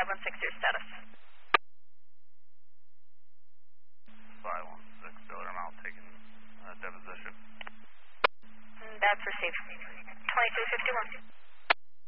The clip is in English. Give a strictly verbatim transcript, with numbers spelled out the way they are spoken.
one six, your status. five one six, Delaware Mile, taking uh, deposition. That's received. twenty-two fifty-one.